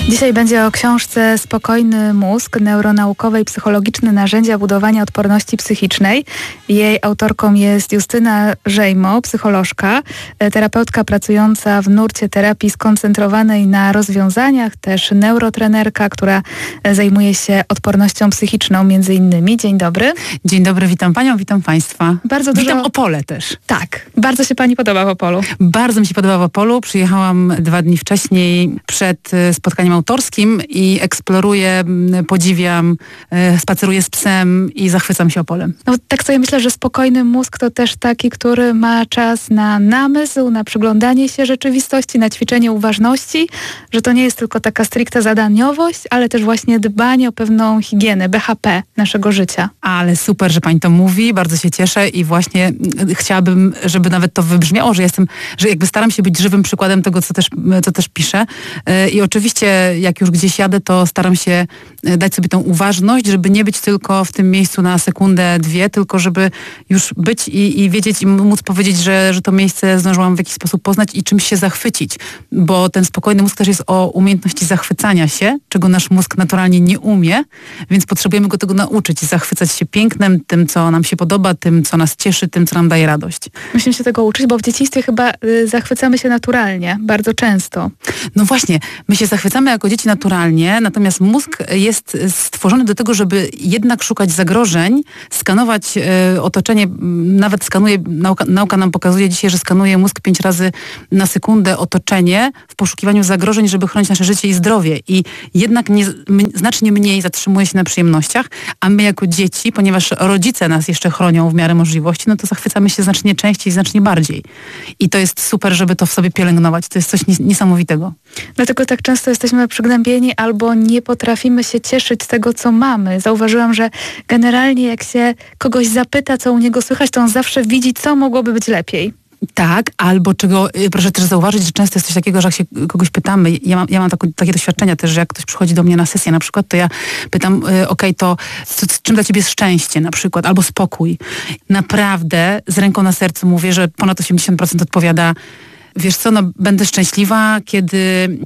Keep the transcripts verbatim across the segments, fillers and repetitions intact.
Dzisiaj będzie o książce Spokojny mózg, neuronaukowe i psychologiczne narzędzia budowania odporności psychicznej. Jej autorką jest Justyna Żejmo, psycholożka, terapeutka pracująca w nurcie terapii skoncentrowanej na rozwiązaniach, też neurotrenerka, która zajmuje się odpornością psychiczną między innymi. Dzień dobry. Dzień dobry, witam panią, witam państwa. Bardzo dużo... Witam Opole też. Tak, bardzo się pani podoba w Opolu. Bardzo mi się podoba w Opolu. Przyjechałam dwa dni wcześniej przed spotkaniem autorskim i eksploruję, podziwiam, spaceruję z psem i zachwycam się Opolem. No, tak sobie myślę, że spokojny mózg to też taki, który ma czas na namysł, na przyglądanie się rzeczywistości, na ćwiczenie uważności, że to nie jest tylko taka stricte zadaniowość, ale też właśnie dbanie o pewną higienę, B H P naszego życia. Ale super, że pani to mówi, bardzo się cieszę i właśnie chciałabym, żeby nawet to wybrzmiało, że jestem, że jakby staram się być żywym przykładem tego, co też, co też piszę. I oczywiście jak już gdzieś jadę, to staram się dać sobie tą uważność, żeby nie być tylko w tym miejscu na sekundę, dwie, tylko żeby już być i, i wiedzieć i móc powiedzieć, że, że to miejsce zdążyłam w jakiś sposób poznać i czymś się zachwycić. Bo ten spokojny mózg też jest o umiejętności zachwycania się, czego nasz mózg naturalnie nie umie, więc potrzebujemy go tego nauczyć i zachwycać się pięknem, tym, co nam się podoba, tym, co nas cieszy, tym, co nam daje radość. Musimy się tego uczyć, bo w dzieciństwie chyba y, zachwycamy się naturalnie, bardzo często. No właśnie, my się zachwycamy jako dzieci naturalnie, natomiast mózg jest stworzony do tego, żeby jednak szukać zagrożeń, skanować e, otoczenie, nawet skanuje, nauka, nauka nam pokazuje dzisiaj, że skanuje mózg pięć razy na sekundę otoczenie w poszukiwaniu zagrożeń, żeby chronić nasze życie i zdrowie. I jednak nie, m, znacznie mniej zatrzymuje się na przyjemnościach, a my jako dzieci, ponieważ rodzice nas jeszcze chronią w miarę możliwości, no to zachwycamy się znacznie częściej, znacznie bardziej. I to jest super, żeby to w sobie pielęgnować. To jest coś niesamowitego. Dlatego tak często jesteśmy przygnębieni albo nie potrafimy się cieszyć z tego, co mamy. Zauważyłam, że generalnie jak się kogoś zapyta, co u niego słychać, to on zawsze widzi, co mogłoby być lepiej. Tak, albo czego, proszę też zauważyć, że często jest coś takiego, że jak się kogoś pytamy, ja mam, ja mam tako, takie doświadczenia też, że jak ktoś przychodzi do mnie na sesję na przykład, to ja pytam, y, okej, okay, to co, czym dla ciebie jest szczęście na przykład, albo spokój. Naprawdę z ręką na sercu mówię, że ponad osiemdziesiąt procent odpowiada: wiesz co, no będę szczęśliwa, kiedy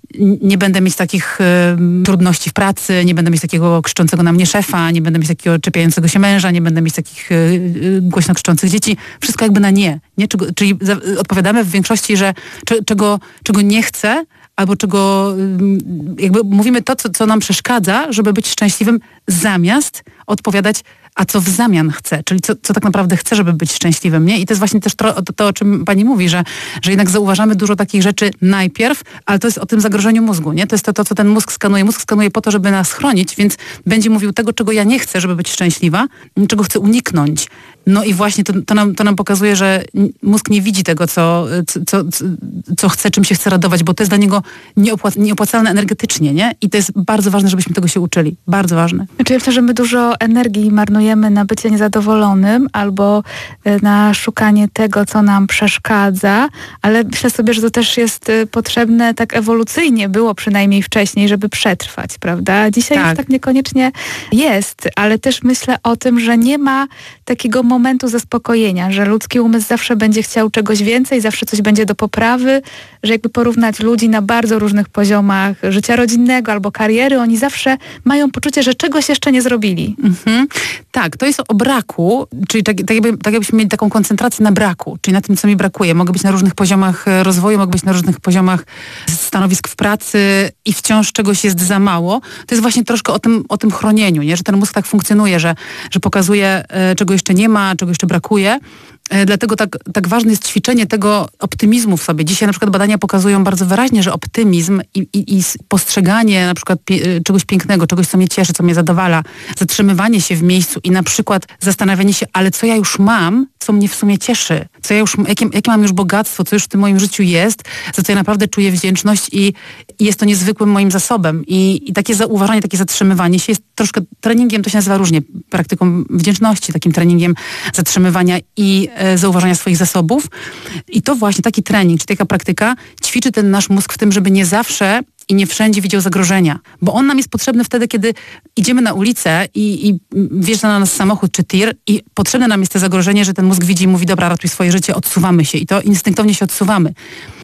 nie będę mieć takich y, trudności w pracy, nie będę mieć takiego krzyczącego na mnie szefa, nie będę mieć takiego czepiającego się męża, nie będę mieć takich y, y, głośno krzyczących dzieci. Wszystko jakby na nie. nie? Czego, czyli za, odpowiadamy w większości, że cze, czego, czego nie chcę, albo czego, y, jakby mówimy to, co, co nam przeszkadza, żeby być szczęśliwym, zamiast odpowiadać, a co w zamian chcę, czyli co, co tak naprawdę chcę, żeby być szczęśliwym, nie? I to jest właśnie też to, to, to o czym pani mówi, że, że jednak zauważamy dużo takich rzeczy najpierw, ale to jest o tym zagrożeniu mózgu, nie? To jest to, to, co ten mózg skanuje. Mózg skanuje po to, żeby nas chronić, więc będzie mówił tego, czego ja nie chcę, żeby być szczęśliwa, czego chcę uniknąć. No i właśnie to, to, nam, to nam pokazuje, że mózg nie widzi tego, co, co, co, co chce, czym się chce radować, bo to jest dla niego nieopłac, nieopłacalne energetycznie, nie? I to jest bardzo ważne, żebyśmy tego się uczyli. Bardzo ważne. Znaczy ja myślę, że my dużo energii marnujemy na bycie niezadowolonym albo na szukanie tego, co nam przeszkadza, ale myślę sobie, że to też jest potrzebne tak ewolucyjnie, było przynajmniej wcześniej, żeby przetrwać, prawda? Dzisiaj tak. Już tak niekoniecznie jest, ale też myślę o tym, że nie ma takiego momentu zaspokojenia, że ludzki umysł zawsze będzie chciał czegoś więcej, zawsze coś będzie do poprawy, że jakby porównać ludzi na bardzo różnych poziomach życia rodzinnego albo kariery, oni zawsze mają poczucie, że czegoś jeszcze nie zrobili. Mhm. Tak, to jest o braku, czyli tak, tak, jakby, tak jakbyśmy mieli taką koncentrację na braku, czyli na tym, co mi brakuje. Mogę być na różnych poziomach rozwoju, mogę być na różnych poziomach stanowisk w pracy i wciąż czegoś jest za mało. To jest właśnie troszkę o tym, o tym chronieniu, nie? Że ten mózg tak funkcjonuje, że, że pokazuje, e, czego jeszcze nie ma, czego jeszcze brakuje. Dlatego tak, tak ważne jest ćwiczenie tego optymizmu w sobie. Dzisiaj na przykład badania pokazują bardzo wyraźnie, że optymizm i, i, i postrzeganie na przykład pie, czegoś pięknego, czegoś, co mnie cieszy, co mnie zadowala, zatrzymywanie się w miejscu i na przykład zastanawianie się, ale co ja już mam, co mnie w sumie cieszy, co ja już, jakie, jakie mam już bogactwo, co już w tym moim życiu jest, za co ja naprawdę czuję wdzięczność i, i jest to niezwykłym moim zasobem. I, I takie zauważanie, takie zatrzymywanie się jest troszkę treningiem, to się nazywa różnie, praktyką wdzięczności, takim treningiem zatrzymywania i e, zauważania swoich zasobów. I to właśnie taki trening, czy taka praktyka ćwiczy ten nasz mózg w tym, żeby nie zawsze i nie wszędzie widział zagrożenia. Bo on nam jest potrzebny wtedy, kiedy idziemy na ulicę i, i wjeżdża na nas samochód czy tir i potrzebne nam jest to zagrożenie, że ten mózg widzi i mówi, dobra, ratuj swoje życie, odsuwamy się i to instynktownie się odsuwamy.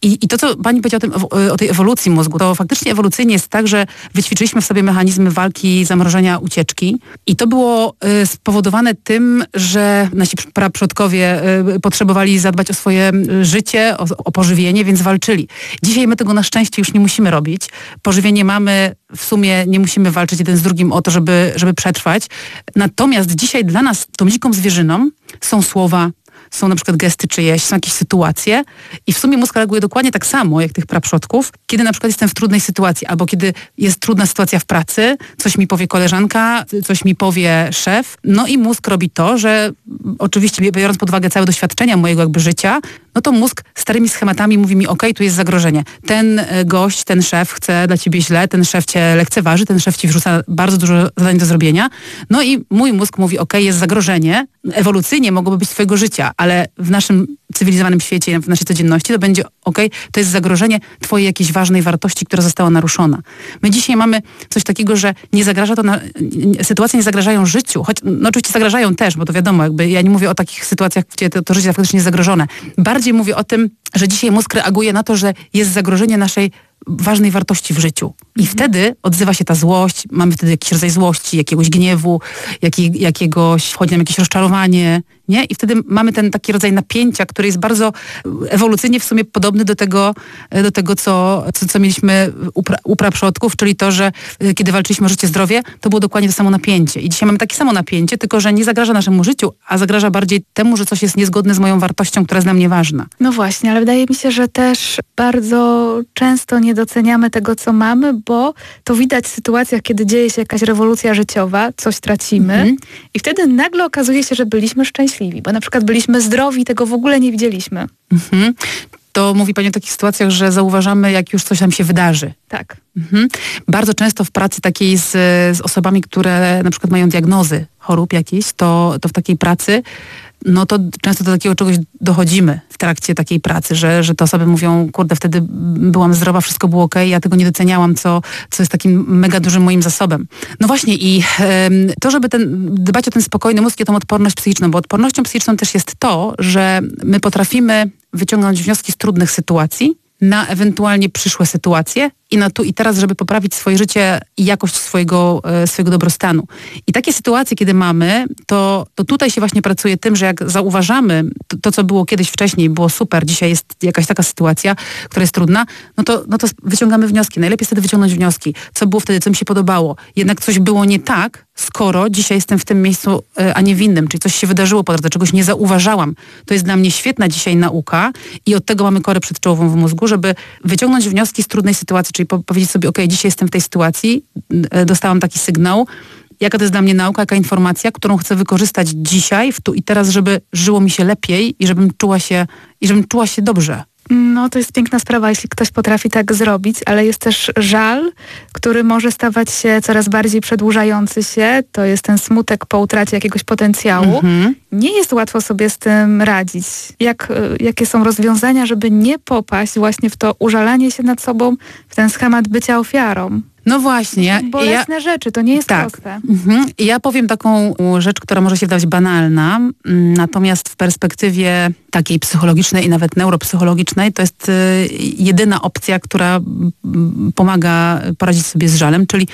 I, I to, co pani powiedziała o, tym, o tej ewolucji mózgu, to faktycznie ewolucyjnie jest tak, że wyćwiczyliśmy w sobie mechanizmy walki, zamrożenia, ucieczki. I to było y, spowodowane tym, że nasi praprzodkowie y, potrzebowali zadbać o swoje życie, o, o pożywienie, więc walczyli. Dzisiaj my tego na szczęście już nie musimy robić. Pożywienie mamy, w sumie nie musimy walczyć jeden z drugim o to, żeby, żeby przetrwać. Natomiast dzisiaj dla nas, tą dziką zwierzyną, są słowa, są na przykład gesty czyjeś, są jakieś sytuacje i w sumie mózg reaguje dokładnie tak samo jak tych praprzodków, kiedy na przykład jestem w trudnej sytuacji albo kiedy jest trudna sytuacja w pracy, coś mi powie koleżanka, coś mi powie szef, no i mózg robi to, że oczywiście biorąc pod uwagę całe doświadczenia mojego jakby życia, no to mózg starymi schematami mówi mi, okej, tu jest zagrożenie. Ten gość, ten szef chce dla ciebie źle, ten szef cię lekceważy, ten szef ci wrzuca bardzo dużo zadań do zrobienia. No i mój mózg mówi, okej, jest zagrożenie, ewolucyjnie mogłoby być twojego życia, ale w naszym cywilizowanym świecie, w naszej codzienności to będzie, okej, to jest zagrożenie twojej jakiejś ważnej wartości, która została naruszona. My dzisiaj mamy coś takiego, że nie zagraża to, na, sytuacje nie zagrażają życiu, choć no oczywiście zagrażają też, bo to wiadomo, jakby ja nie mówię o takich sytuacjach, gdzie to, to życie jest faktycznie zagrożone. Bardziej mówię o tym, że dzisiaj mózg reaguje na to, że jest zagrożenie naszej ważnej wartości w życiu. I mhm. wtedy odzywa się ta złość, mamy wtedy jakiś rodzaj złości, jakiegoś gniewu, jaki, jakiegoś, wchodzi nam jakieś rozczarowanie, nie? I wtedy mamy ten taki rodzaj napięcia, który jest bardzo ewolucyjnie w sumie podobny do tego, do tego co, co, co mieliśmy u, pra, u praprzodków, czyli to, że kiedy walczyliśmy o życie, zdrowie, to było dokładnie to samo napięcie. I dzisiaj mamy takie samo napięcie, tylko że nie zagraża naszemu życiu, a zagraża bardziej temu, że coś jest niezgodne z moją wartością, która jest dla mnie ważna. No właśnie, ale wydaje mi się, że też bardzo często nie doceniamy tego, co mamy, bo to widać w sytuacjach, kiedy dzieje się jakaś rewolucja życiowa, coś tracimy mhm. i wtedy nagle okazuje się, że byliśmy szczęśliwi, bo na przykład byliśmy zdrowi, tego w ogóle nie widzieliśmy. Mhm. To mówi pani o takich sytuacjach, że zauważamy, jak już coś nam się wydarzy. Tak. Mhm. Bardzo często w pracy takiej z, z osobami, które na przykład mają diagnozy chorób jakichś, to, to w takiej pracy no to często do takiego czegoś dochodzimy w trakcie takiej pracy, że, że te osoby mówią, kurde, wtedy byłam zdrowa, wszystko było okej, ja tego nie doceniałam, co, co jest takim mega dużym moim zasobem. No właśnie i ym, to, żeby ten, dbać o ten spokojny mózg i o tą odporność psychiczną, bo odpornością psychiczną też jest to, że my potrafimy wyciągnąć wnioski z trudnych sytuacji na ewentualnie przyszłe sytuacje i na tu i teraz, żeby poprawić swoje życie i jakość swojego, e, swojego dobrostanu. I takie sytuacje, kiedy mamy, to, to tutaj się właśnie pracuje tym, że jak zauważamy to, to, co było kiedyś wcześniej, było super, dzisiaj jest jakaś taka sytuacja, która jest trudna, no to, no to wyciągamy wnioski. Najlepiej wtedy wyciągnąć wnioski. Co było wtedy, co mi się podobało. Jednak coś było nie tak, skoro dzisiaj jestem w tym miejscu, e, a nie w innym, czyli coś się wydarzyło po drodze, czegoś nie zauważałam. To jest dla mnie świetna dzisiaj nauka i od tego mamy korę przedczołową w mózgu, żeby wyciągnąć wnioski z trudnej sytuacji, czyli po, powiedzieć sobie, okej, dzisiaj jestem w tej sytuacji, e, dostałam taki sygnał, jaka to jest dla mnie nauka, jaka informacja, którą chcę wykorzystać dzisiaj, w tu i teraz, żeby żyło mi się lepiej i żebym czuła się, i żebym czuła się dobrze. No to jest piękna sprawa, jeśli ktoś potrafi tak zrobić, ale jest też żal, który może stawać się coraz bardziej przedłużający się. To jest ten smutek po utracie jakiegoś potencjału. Mhm. Nie jest łatwo sobie z tym radzić. Jak, jakie są rozwiązania, żeby nie popaść właśnie w to użalanie się nad sobą, w ten schemat bycia ofiarą? No właśnie. Ja, bolesne ja, rzeczy, to nie jest tak. proste. Mhm. Ja powiem taką rzecz, która może się wydawać banalna, natomiast w perspektywie takiej psychologicznej i nawet neuropsychologicznej to jest y, jedyna opcja, która y, pomaga poradzić sobie z żalem, czyli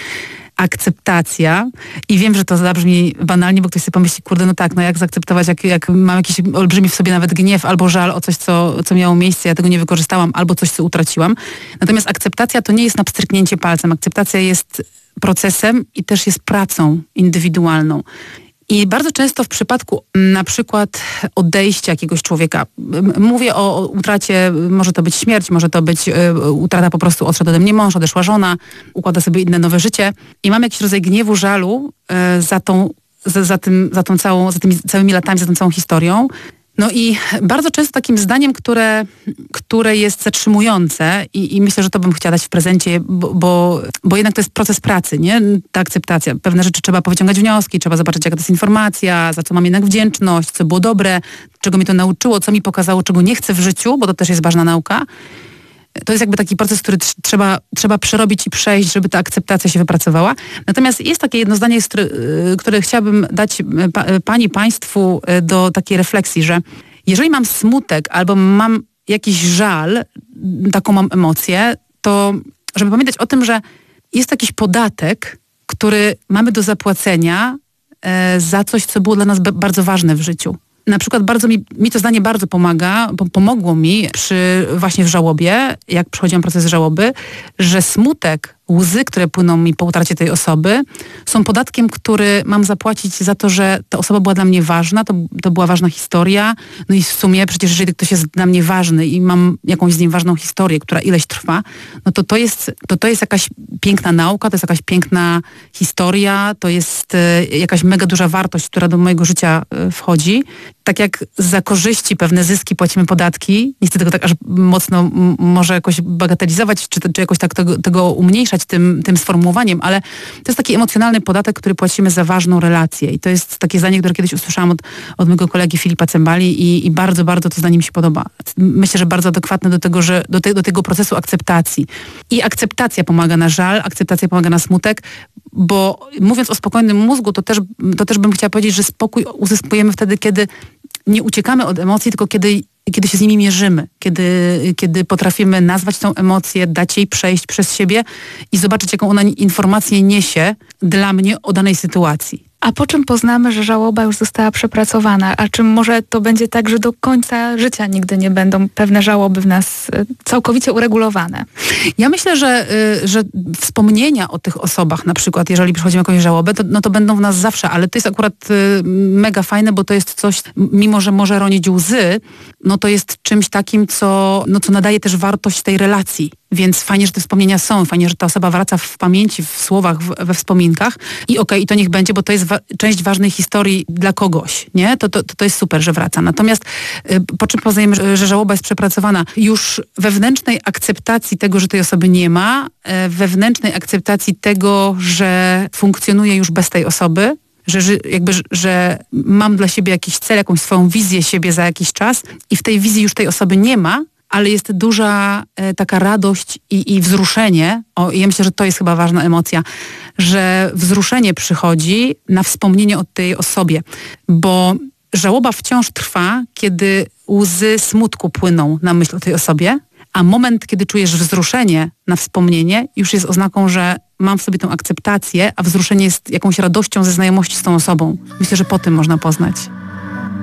akceptacja. I wiem, że to zabrzmi banalnie, bo ktoś sobie pomyśli, kurde, no tak, no jak zaakceptować, jak, jak mam jakiś olbrzymi w sobie nawet gniew albo żal o coś, co, co miało miejsce, ja tego nie wykorzystałam, albo coś, co utraciłam. Natomiast akceptacja to nie jest na pstryknięcie palcem. Akceptacja jest procesem i też jest pracą indywidualną. I bardzo często w przypadku na przykład odejścia jakiegoś człowieka, mówię o, o utracie, może to być śmierć, może to być y, utrata po prostu, odszedł ode mnie mąż, odeszła żona, układa sobie inne nowe życie i mam jakiś rodzaj gniewu, żalu y, za tą, za, za, tym, za tą całą, za tymi całymi latami, za tą całą historią. No i bardzo często takim zdaniem, które, które jest zatrzymujące i, i myślę, że to bym chciała dać w prezencie, bo, bo, bo jednak to jest proces pracy, nie? Ta akceptacja. Pewne rzeczy trzeba powyciągać wnioski, trzeba zobaczyć, jaka to jest informacja, za co mam jednak wdzięczność, co było dobre, czego mi to nauczyło, co mi pokazało, czego nie chcę w życiu, bo to też jest ważna nauka. To jest jakby taki proces, który tr- trzeba, trzeba przerobić i przejść, żeby ta akceptacja się wypracowała. Natomiast jest takie jedno zdanie, które chciałabym dać pa, pani, państwu do takiej refleksji, że jeżeli mam smutek albo mam jakiś żal, taką mam emocję, to żeby pamiętać o tym, że jest jakiś podatek, który mamy do zapłacenia e, za coś, co było dla nas be- bardzo ważne w życiu. Na przykład bardzo mi, mi to zdanie bardzo pomaga, po, pomogło mi przy właśnie w żałobie, jak przechodziłam proces żałoby, że smutek, łzy, które płyną mi po utracie tej osoby, są podatkiem, który mam zapłacić za to, że ta osoba była dla mnie ważna, to, to była ważna historia. No i w sumie przecież jeżeli ktoś jest dla mnie ważny i mam jakąś z nim ważną historię, która ileś trwa, no to to jest, to, to jest jakaś piękna nauka, to jest jakaś piękna historia, to jest e, jakaś mega duża wartość, która do mojego życia e, wchodzi. Tak jak za korzyści, pewne zyski płacimy podatki, nie chcę tego tak aż mocno m- może jakoś bagatelizować, czy, czy jakoś tak tego, tego umniejszać tym, tym sformułowaniem, ale to jest taki emocjonalny podatek, który płacimy za ważną relację. I to jest takie zdanie, które kiedyś usłyszałam od, od mojego kolegi Filipa Cembali i, i bardzo, bardzo to zdanie mi się podoba. Myślę, że bardzo adekwatne do tego, że do, te, do tego procesu akceptacji. I akceptacja pomaga na żal, akceptacja pomaga na smutek, bo mówiąc o spokojnym mózgu, to też, to też bym chciała powiedzieć, że spokój uzyskujemy wtedy, kiedy nie uciekamy od emocji, tylko kiedy, kiedy się z nimi mierzymy, kiedy, kiedy potrafimy nazwać tą emocję, dać jej przejść przez siebie i zobaczyć, jaką ona informację niesie dla mnie o danej sytuacji. A po czym poznamy, że żałoba już została przepracowana? A czy może to będzie tak, że do końca życia nigdy nie będą pewne żałoby w nas całkowicie uregulowane? Ja myślę, że, że wspomnienia o tych osobach, na przykład, jeżeli przychodzimy jakąś żałobę, to, no to będą w nas zawsze, ale to jest akurat mega fajne, bo to jest coś, mimo że może ronić łzy, no to jest czymś takim, co, no co nadaje też wartość tej relacji. Więc fajnie, że te wspomnienia są, fajnie, że ta osoba wraca w pamięci, w słowach, w, we wspominkach i okej, okay, i to niech będzie, bo to jest wa- część ważnej historii dla kogoś, nie? To, to, to jest super, że wraca. Natomiast y, po czym poznajemy, że, że żałoba jest przepracowana? Już wewnętrznej akceptacji tego, że tej osoby nie ma, y, wewnętrznej akceptacji tego, że funkcjonuje już bez tej osoby, że, że jakby, że mam dla siebie jakiś cel, jakąś swoją wizję siebie za jakiś czas i w tej wizji już tej osoby nie ma, ale jest duża e, taka radość i, i wzruszenie. O, ja myślę, że to jest chyba ważna emocja, że wzruszenie przychodzi na wspomnienie o tej osobie, bo żałoba wciąż trwa, kiedy łzy smutku płyną na myśl o tej osobie, a moment, kiedy czujesz wzruszenie na wspomnienie, już jest oznaką, że mam w sobie tą akceptację, a wzruszenie jest jakąś radością ze znajomości z tą osobą. Myślę, że po tym można poznać.